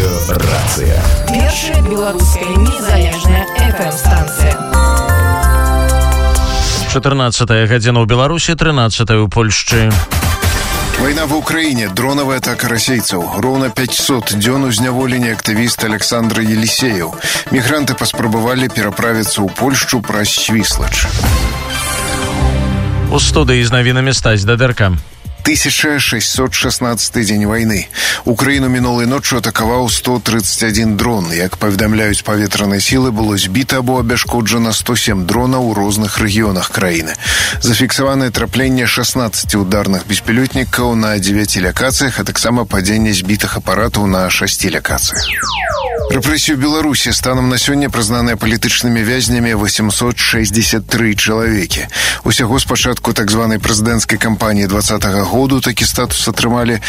Радыёрацыя. Першая беларуская незалежная FM-станція. 14 гадзіна ў Беларусі, 13 ў Польшчы. Война в Украине, дроновая атака расейцев. Ровно 500 дзён узняволення актывіст Александр Елисеев. Мигранты паспрабавалі пераправіцца ў Польшчу праз Свіслач. У студыі з навінамі Стась Дадерка. 1616 дзень войны. Украину минулой ночью атаковал 131 дрон. Як паведамляюць паветраныя сілы, было збіта або абяшкоджана 107 дронаў у розных рэгіёнах краіны. Зафіксаванае трапленне 16 ударных беспілотнікаў на 9 лакацыях, а таксама падзенне збітых апаратаў на 6 лакацыях. Рэпрэсію Беларусі станам на сёння прызнаныя палітычнымі вязнямі 863 чалавекі. Усяго з пачатку так званай прэзідэнцкай кампаніі 2020 году такі статус атрымалі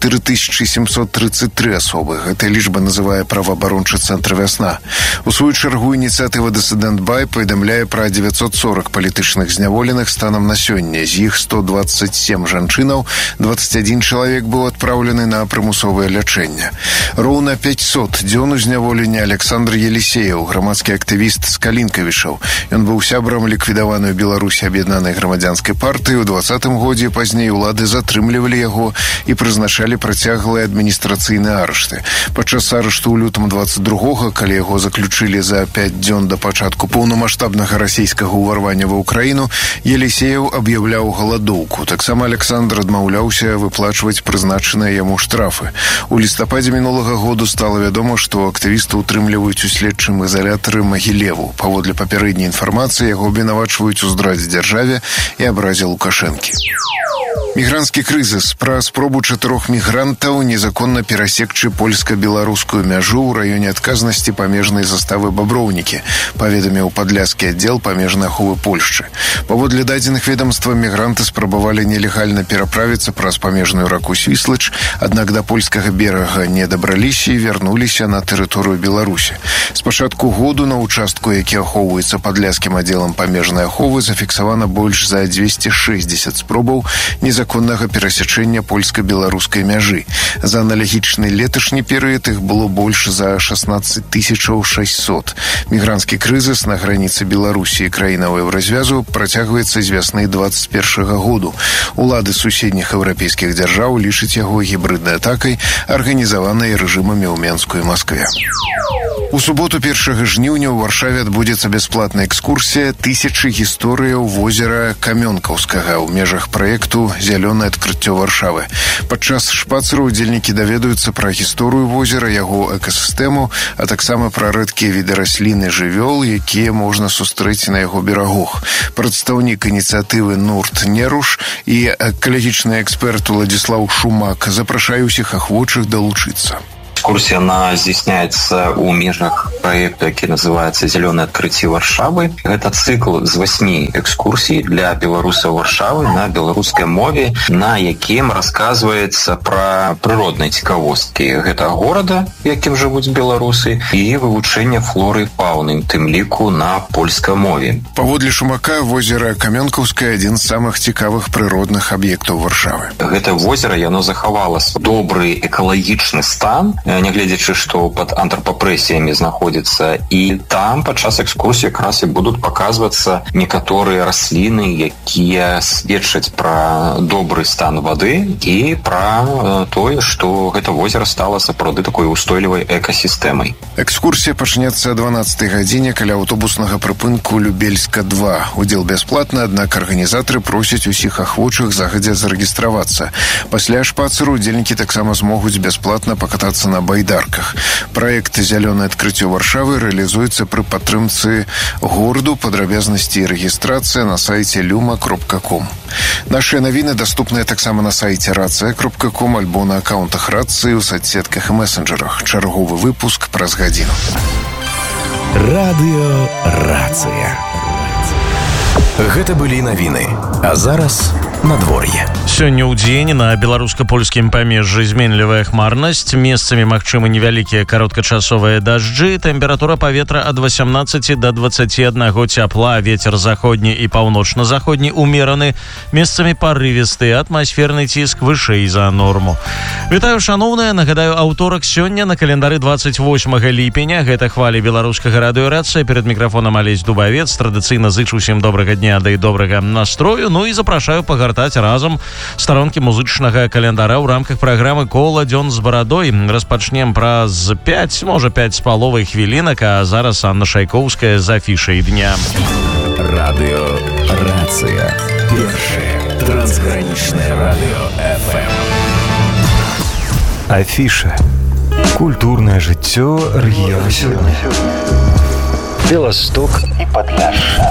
4733 асобы. Гэтая лічба называе праваабарончы цэнтр «Вясна». У сваю чаргу ініцыятыва «Дысідэнт Бай» паведамляе пра 940 палітычных зняволеных станам на сёння. З іх 127 жанчынаў, 21 чалавек быў адпраўлены на прымусовае лячэнне. Роўна 500 дзён узняволення Александр Елисеев, грамадскі актывіст з Калінкавічаў. Ён быў сябрам ліквідаванай у Беларусі аб'яднанай грамадзянскай партыі. У 2020 годзе пазней улады затрымлівалі яго і прызначалі працяглыя адміністрацыйныя арышты. Падчас арышту ў лютым 22-го, калі яго заключылі за 5 дзён да пачатку поўнамаштабнага расійскага ўварвання ва ўкраіну, Елисеев аб'яўляў галадоўку. Таксама Александр адмаўляўся выплачваць прызначаныя яму штрафы. У лістападзе мінулага году стала вядома, што актывісты утрымліваюць у следчым изолятары Магілеву. Паводле папярэдняй інфармацыі яго абвінавачваюць у здрадзе дзяржаве і абразе Лукашэнкі. Мігранtsкі крызіс. Пра спробу 4 мігрантаў незаконна перасекчы польска-беларускую мяжу ў раёне адказнасці памежнай заставы Баброўнікі, паведаміў падляскі аддзел памежнай аховы Польшчы. Паводле дадзеных ведомства, мігранты спрабавалі нелегальна пераправіцца праз памежную раку Свіслач, аднак да польскага берага не дабраліся і вярнуліся на тэрыторыю Беларусі. З пачатку году на участку, які ахоўваецца падляскім аддзелам памежнай аховы, зафіксавана больш за 260 спробаў незаконнага перасячэння польска-беларускай мяжы. За аналагічны леташні перыяд іх было больш за 16 600. Мігранtsкі крызіс на граніцы Беларусі і краінаў Еўразвязу працягваецца з вясны 21 году. Улады суседніх еўрапейскіх дзяржаў лічаць яго гібриднай атакай, арганізаванай рэжымамі ў Менску і Маскве. У суботу 1 жніўня ў Варшаве адбудзецца бясплатная экскурсія «1000 гісторыяў возера Камёнкаўскага» ў межах праекту «Зялёнае адкрыццё Варшавы». Падчас шпацыру удзельнікі даведаюцца пра гісторыю возера, яго экасістэму, а таксама пра рэдкія віды раслін і жывёл, якія можна сустрэць на яго берагах. Прадстаўнік ініцыятывы Нурт Неруш і экалагічны эксперт Уладзіслаў Шумак запрашае ўсіх ахвочых далучыцца. Экскурсия, она здійсняется у межах проекта, который называется «Зеленое открытие Варшавы». Это цикл з 8 экскурсий для белорусов Варшавы на белорусской мове, на яким рассказывается про природные цікавостки этого города, яким живут белорусы, и вывучение флоры и фауны, тым ліку на польской мове. Паводле Шумака, возера Камёнкаўскае – один з самых цікавых природных объектов Варшавы. Это озеро, оно захавало добрый экалагічны стан, нягледзячы, што пад антропапрэсіямі знаходзіцца. І там падчас экскурсіі якраз і будуць паказвацца некаторыя расліны, якія сведчаць пра добры стан вады і пра тое, што гэта возера стала сапраўды такой устойлівай экасістэмай. Экскурсія пачнецца о 12 гадзіне каля аўтобуснага прыпынку Любельска-2. Удзел бясплатны, аднак арганізатары просяць усіх ахвочых загадзя зарэгістравацца. Пасля шпацыру удзельнікі таксама змогуць бясплатна пакатацца на байдарках. Праект «Зялёнае адкрыццё Варшавы» рэалізуецца пры падтрымцы гораду. Падрабязнасці і рэгістрацыя на сайце luma.com. Нашыя навіны даступныя таксама на сайце racja.com альбо на акаунтах рацыі ў соцсетках і месенджерах. Чарговы выпуск праз гадзіну. Радыёрацыя. Гэта былі навіны. А зараз надвор'е. Сёння ў дзень на беларуска-польскім памежжы зменлівая хмарнасць, месцамі магчымы невялікія кароткачасовыя дажджы, тэмпература паветра ад 18 до 21 цяпла, вецер заходні і паўночна-заходні умераны, месцамі парывісты, атмасферны ціск вышэй за норму. Вітаю, шаноўныя, нагадаю, аўторак сёння на календары 28 ліпеня, гэта хвалі беларускага радыёрацыя, перад мікрафонам Алесь Дубавец, традыцыйна зычу усім добрага дня, да і добрага настрою, ну і запрашаю пагартаць разам старонкі музычнага календара ў рамках праграмы «Кола дзён з барадой». Распачнем праз 5, можа 5,5 хвілінак, а зараз Анна Шайкоўская з афішай дня. Радыёрацыя. Першае трансгранічнае радыё FM. Афіша. Культурнае жыццё рэгіёну сёння. Беласток і Падляшша.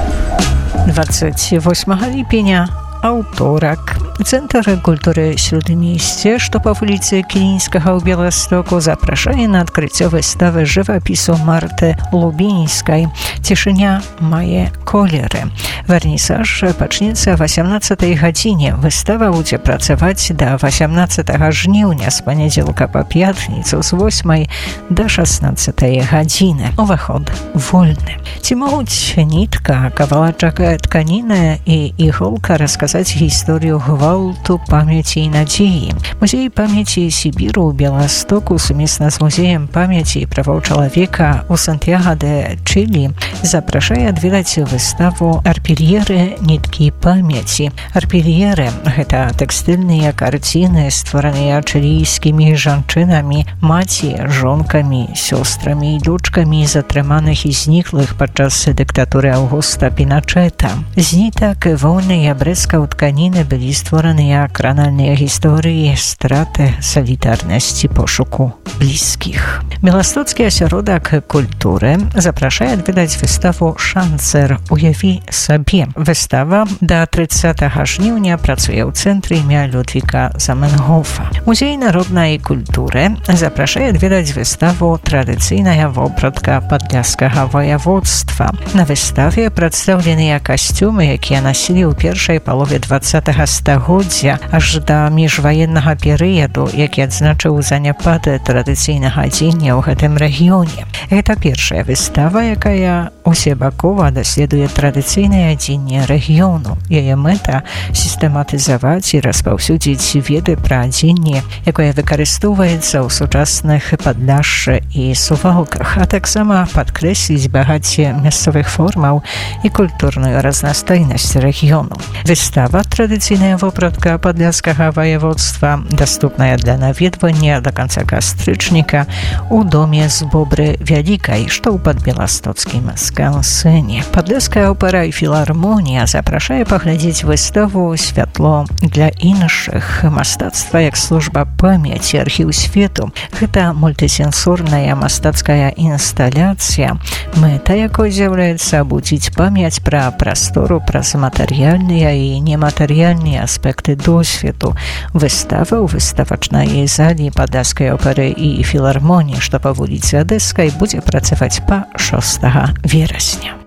28 ліпеня, аўторак. Цэнтр культуры «Śródmieście», што па вуліцы Кілінскага ў Беластоку, запрашае на адкрыццё выставы жывапісу Марты Лубінскай «Цішыня мае колеры». Вернісаж пачнецца 18 гадзіне. Выстава будзе працаваць да 18 жніўня з панядзелка па пятніцу з 8 да 16 гадзіны. Уваход вольны. Ці могуць нітка, кавалачак тканіны і іголка расказаць гісторыю гвалту, памяці і надзеі? Музей памяці Сібіру ў Беластоку сумесна з музеем памяці і правоў чалавека ў Сантьяго-де-Чилі запрашае адведаць выставу «Арпільеры. Ніткі памяці». Арпільеры – гэта тэкстыльныя карціны, створаныя чылійскімі жанчынамі, маці, жонкамі, сёстрамі і дочкамі затрыманых і зніклых падчас дыктатуры Аўгуста Піначэта. З нітак воўны і абрэзкаў тканіны былі створаныя кранальныя гісторыі страты, салідарнасці, пошуку блізкіх. Беластоцкі асяродак культуры запрашае адведаць выставу «Шанцер. Уяві сабе». Выстава да 30 жніўня працуе ў цэнтры імя Людвіка Заменгофа. Музей народнай культуры запрашае адведаць выставу «Традыцыйная вопратка падляшскага ваяводства». На выставе прадстаўленыя касцюмы, якія насілі ў першай палове 20-го стагоддзя аж да міжваеннага перыяду, які адзначыў заняпад традыцыйнага адзення ў гэтым рэгіёне. Гэта першая выстава, якая усебакова даследуе традыцыйнае адзенне рэгіёну. Яе мэта – сістэматызаваць і распаўсюдзіць веды пра адзенне, якое выкарыстоўваецца ў сучасных Падляшшы і Сувалках, а таксама падкрэсліць багацце мясцовых формаў і культурную разнастайнасць рэгіёну. Выстава «Традыцыйная вопратка падляшскага ваяводства» даступная для наведвання да канца кастрычніка у доме з Бобры Вялікай, што ў падбеластоцкім скансэне. Падляшская опера і філармонія запрашае паглядзець выставу «Святло для іншых». Мастацтва як служба памяці, архіў свету. Гэта мультысенсорная мастацкая інсталяцыя, мэта якой з'яўляецца абудзіць памяць пра прастору праз матэрыяльныя і нематэрыяльныя аспекты досведу. Выстава ў выставачнай залі Падляшскай оперы і філармоніі, што па вуліцы Адэскай, будзе працаваць па 6 верасня.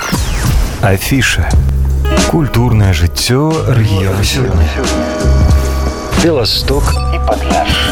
Афіша. Культурнае жыццё рэгіёну сёння. Беласток і Падляшша.